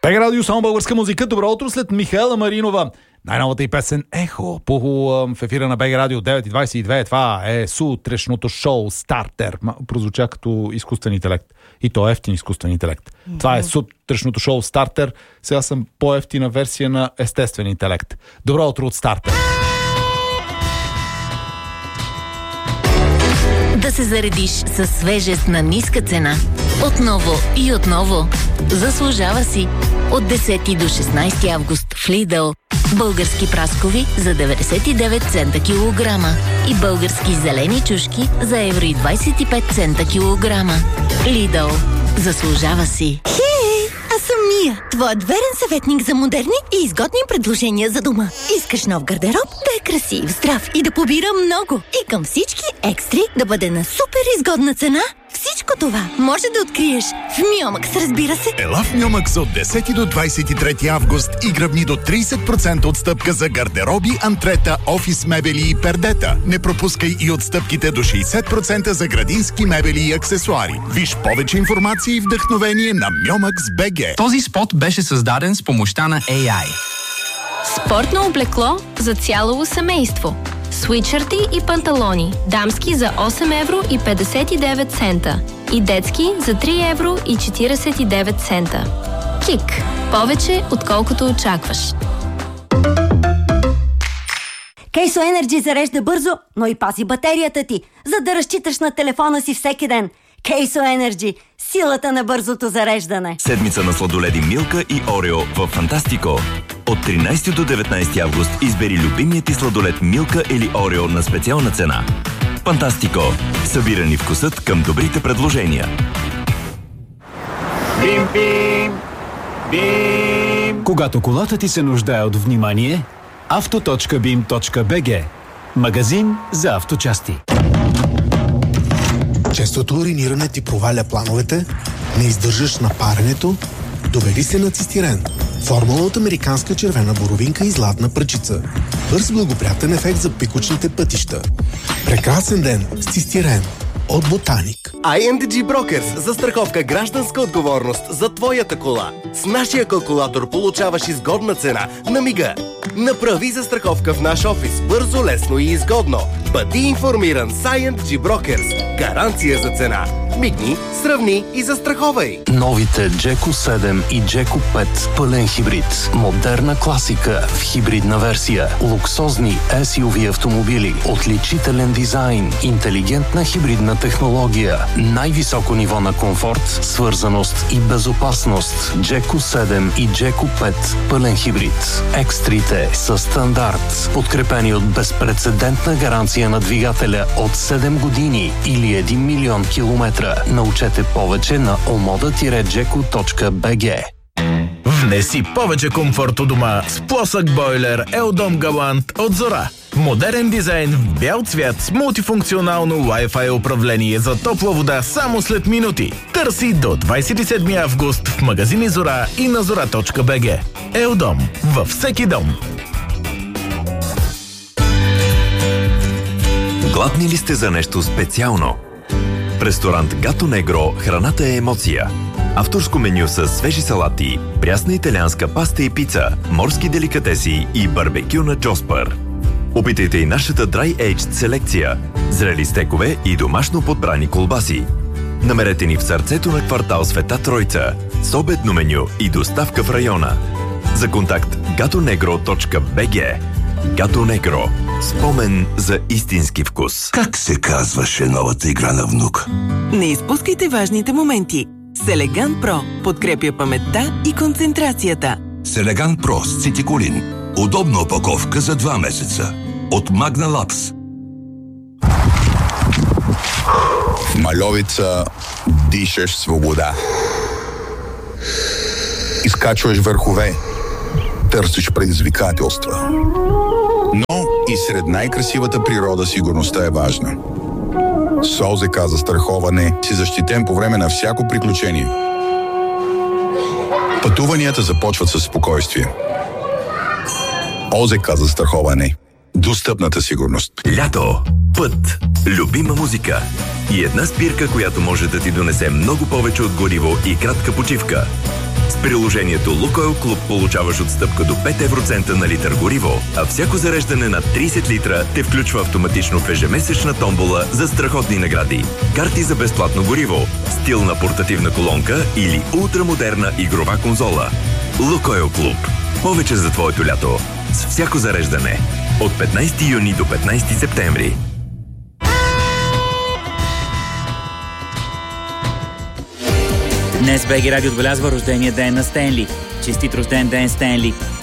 БГ Радио, само българска музика. Добро утро след Михаела Маринова. Най-новата и песен Ехо в ефира на БГ Радио 9:22. Това е сутрешното шоу Стартер. Прозвуча като изкуствен интелект. И то е ефтин изкуствен интелект. Това е сутрешното шоу Стартер. Сега съм по-ефтина версия на естествен интелект. Добро утро от Стартер. Да се заредиш със свежест на ниска цена. Отново и отново. Заслужава си. От 10 до 16 август в Lidl. Български праскови за 99 цента килограма. И български зелени чушки за евро и 25 цента килограма. Lidl. Заслужава си. Аз съм Мия, твоят верен съветник за модерни и изгодни предложения за дома. Искаш нов гардероб да е красив, здрав и да побира много. И към всички екстри да бъде на супер изгодна цена. Всичко това може да откриеш в Миомакс, разбира се. Ела в Миомакс от 10 до 23 август и гръбни до 30% отстъпка за гардероби, антрета, офис мебели и пердета. Не пропускай и отстъпките до 60% за градински мебели и аксесуари. Виж повече информация и вдъхновение на Миомакс БГ. Този спот беше създаден с помощта на AI. Спортно облекло за цяло семейство. Свитшърти и панталони. Дамски за 8 евро и 59 цента. И детски за 3 евро и 49 цента. Кик. Повече отколкото очакваш. Кейсо Енерджи зарежда бързо, но и пази батерията ти, за да разчиташ на телефона си всеки ден. Кейсо Енерджи. Силата на бързото зареждане. Седмица на сладоледи Милка и Орео в Фантастико. От 13 до 19 август избери любимият ти сладолед Милка или Орео на специална цена. Фантастико. Събирани вкусът към добрите предложения. Бим, бим, бим. Когато колата ти се нуждае от внимание, auto.bim.bg. Магазин за авточасти. Честото уриниране ти проваля плановете, не издържаш на паренето, доведи се на цистирен. Формула от американска червена боровинка и златна пръчица. Бърз благоприятен ефект за пикочните пътища. Прекрасен ден с цистирен от Ботаник. INDG Brokers. Застраховка гражданска отговорност за твоята кола. С нашия калкулатор получаваш изгодна цена на мига. Направи застраховка в наш офис. Бързо, лесно и изгодно. Бъди информиран с INDG Brokers. Гаранция за цена. Мигни, сравни и застраховай. Новите Джеко 7 и Джеко 5 пълен хибрид. Модерна класика в хибридна версия. Луксозни SUV автомобили. Отличителен дизайн. Интелигентна хибридна технология. Най-високо ниво на комфорт, свързаност и безопасност. Джеко 7 и Джеко 5 пълен хибрид. Екстрите са стандарт. Подкрепени от безпрецедентна гаранция на двигателя от 7 години или 1 милион километра. Научете повече на omoda-jeco.bg. Внеси повече комфорт у дома с плосък бойлер Еодом Галант от Зора. Модерен дизайн в бял цвят с мултифункционално Wi-Fi управление за топла вода само след минути. Търси до 27 август в магазини Зора и на zora.bg. Еодом във всеки дом. Гладни ли сте за нещо специално? В ресторант Гато Негро храната е емоция. Авторско меню с свежи салати, прясна италианска паста и пица, морски деликатеси и барбекю на Джоспър. Опитайте и нашата Dry Aged селекция, зрели стекове и домашно подбрани колбаси. Намерете ни в сърцето на квартал Света Тройца, с обедно меню и доставка в района. За контакт gatonegro.bg. Гато Негро. Спомен за истински вкус. Как се казваше новата игра на внук? Не изпускайте важните моменти. Селеган Про подкрепя паметта и концентрацията. Селеган Про с цитикулин. Удобна опаковка за 2 месеца. От Magna Labs. В Мальовица дишаш свобода. Изкачваш върхове. Търсиш предизвикателства. Но и сред най-красивата природа сигурността е важна. С ОЗК застраховане си защитен по време на всяко приключение. Пътуванията започват със спокойствие. ОЗК застраховане. Достъпната сигурност. Лято. Път. Любима музика. И една спирка, която може да ти донесе много повече от гориво и кратка почивка. С приложението Лукойл Клуб получаваш отстъпка до 5 евроцента на литър гориво, а всяко зареждане на 30 литра те включва автоматично в ежемесечна томбола за страхотни награди. Карти за безплатно гориво, стилна портативна колонка или ултрамодерна игрова конзола. Лукойл Клуб. Повече за твоето лято. С всяко зареждане. От 15 юни до 15 септември. Днес БГ Радио отбелязва рождения ден на Стенли. Честит рожден ден, Стенли!